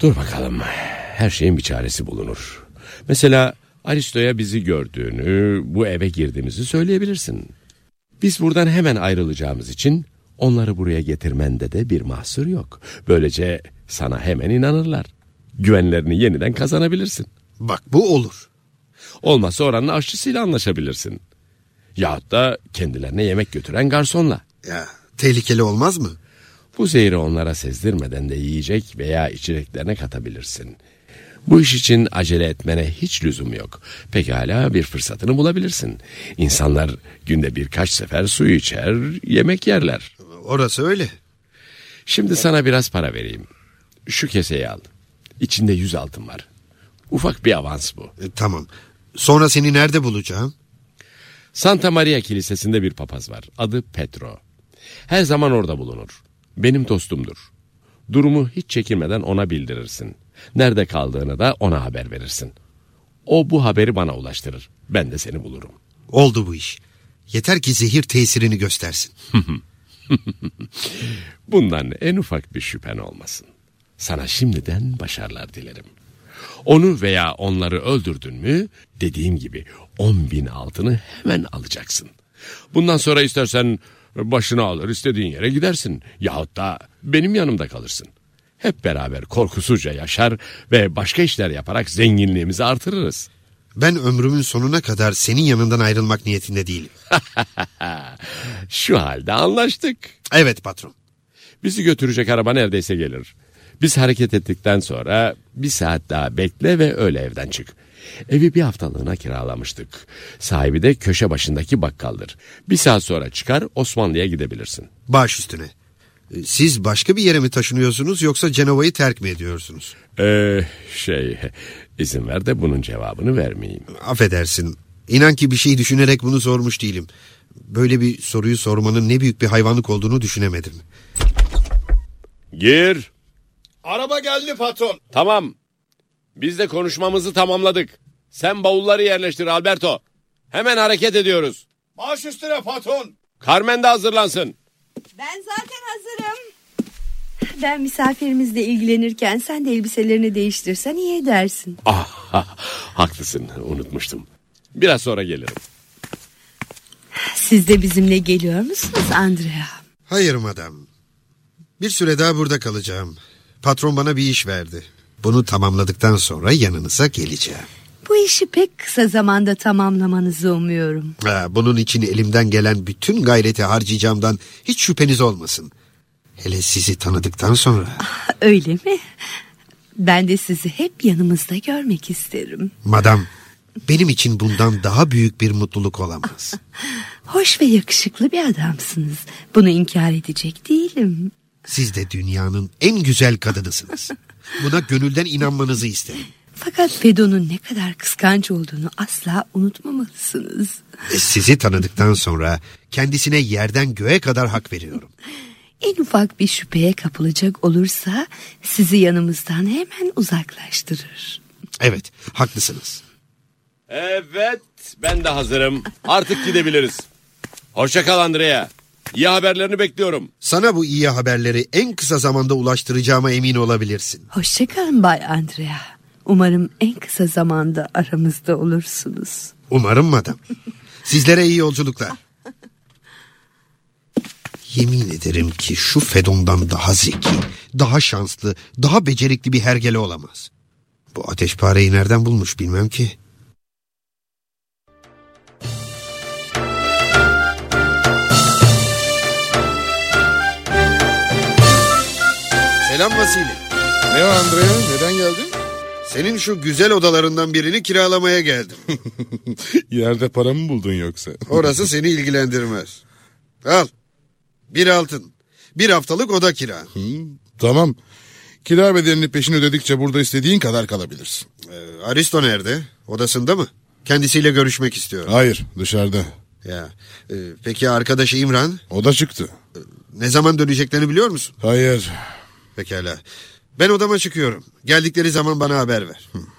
Dur bakalım. Her şeyin bir çaresi bulunur. Mesela Aristo'ya bizi gördüğünü, bu eve girdiğimizi söyleyebilirsin. Biz buradan hemen ayrılacağımız için onları buraya getirmende de bir mahsur yok. Böylece sana hemen inanırlar. Güvenlerini yeniden kazanabilirsin. Bak bu olur. Olmazsa oranın aşçısıyla anlaşabilirsin. Yahut da kendilerine yemek götüren garsonla. Ya tehlikeli olmaz mı? Bu zehri onlara sezdirmeden de yiyecek veya içeceklerine katabilirsin. Bu iş için acele etmene hiç lüzum yok. Pekala bir fırsatını bulabilirsin. İnsanlar günde birkaç sefer su içer, yemek yerler. Orası öyle. Şimdi sana biraz para vereyim. Şu keseyi al. İçinde 100 altın var. Ufak bir avans bu. Tamam. Sonra seni nerede bulacağım? Santa Maria Kilisesi'nde bir papaz var. Adı Petro. Her zaman orada bulunur. Benim dostumdur. Durumu hiç çekinmeden ona bildirirsin. Nerede kaldığını da ona haber verirsin. O bu haberi bana ulaştırır. Ben de seni bulurum. Oldu bu iş. Yeter ki zehir tesirini göstersin. Bundan en ufak bir şüphen olmasın. Sana şimdiden başarılar dilerim. Onu veya onları öldürdün mü, dediğim gibi 10.000 altını hemen alacaksın. Bundan sonra istersen başını alır istediğin yere gidersin. Yahut da benim yanımda kalırsın. Hep beraber korkusuzca yaşar ve başka işler yaparak zenginliğimizi artırırız. Ben ömrümün sonuna kadar senin yanından ayrılmak niyetinde değilim. Şu halde anlaştık. Evet patron. Bizi götürecek araba neredeyse gelir. Biz hareket ettikten sonra 1 saat daha bekle ve öyle evden çık. Evi bir haftalığına kiralamıştık. Sahibi de köşe başındaki bakkaldır. 1 saat sonra çıkar Osmanlı'ya gidebilirsin. Baş üstüne. Siz başka bir yere mi taşınıyorsunuz yoksa Cenova'yı terk mi ediyorsunuz? İzin ver de bunun cevabını vermeyeyim. Affedersin. İnan ki bir şey düşünerek bunu sormuş değilim. Böyle bir soruyu sormanın ne büyük bir hayvanlık olduğunu düşünemedim. Gir. Araba geldi patron. Tamam. Biz de konuşmamızı tamamladık. Sen bavulları yerleştir Alberto. Hemen hareket ediyoruz. Baş üstüne patron. Carmen de hazırlansın. Ben zaten hazırım. Ben misafirimizle ilgilenirken sen de elbiselerini değiştirsen iyi edersin. Haklısın, unutmuştum. Biraz sonra gelirim. Siz de bizimle geliyor musunuz Andrea? Hayır madam. Bir süre daha burada kalacağım. Patron bana bir iş verdi. Bunu tamamladıktan sonra yanınıza geleceğim. Bu işi pek kısa zamanda tamamlamanızı umuyorum. Bunun için elimden gelen bütün gayreti harcayacağımdan hiç şüpheniz olmasın. Hele sizi tanıdıktan sonra. Öyle mi? Ben de sizi hep yanımızda görmek isterim. Madam, benim için bundan daha büyük bir mutluluk olamaz. Hoş ve yakışıklı bir adamsınız. Bunu inkar edecek değilim. Siz de dünyanın en güzel kadınısınız. Buna gönülden inanmanızı isterim. Fakat Fedon'un ne kadar kıskanç olduğunu asla unutmamalısınız. Sizi tanıdıktan sonra kendisine yerden göğe kadar hak veriyorum. En ufak bir şüpheye kapılacak olursa sizi yanımızdan hemen uzaklaştırır. Evet, haklısınız. Evet, ben de hazırım. Artık gidebiliriz. Hoşça kal Andrea. İyi haberlerini bekliyorum. Sana bu iyi haberleri en kısa zamanda ulaştıracağıma emin olabilirsin. Hoşça kalın Bay Andrea. Umarım en kısa zamanda aramızda olursunuz. Umarım madam. Sizlere iyi yolculuklar. Yemin ederim ki şu Fedon'dan daha zeki, daha şanslı, daha becerikli bir hergele olamaz. Bu ateşpareyi nereden bulmuş bilmem ki. Selam Vasili. Ne o Andrea? Neden geldin? Senin şu güzel odalarından birini kiralamaya geldim. Yerde para mı buldun yoksa? Orası seni ilgilendirmez. Al. 1 altın. 1 haftalık oda kira. Tamam. Kira bedelini peşin ödedikçe burada istediğin kadar kalabilirsin. Aristo nerede? Odasında mı? Kendisiyle görüşmek istiyorum. Hayır, dışarıda. Ya. Peki arkadaşı İmran? O da çıktı. Ne zaman döneceklerini biliyor musun? Hayır. Pekala. Ben odama çıkıyorum. Geldikleri zaman bana haber ver.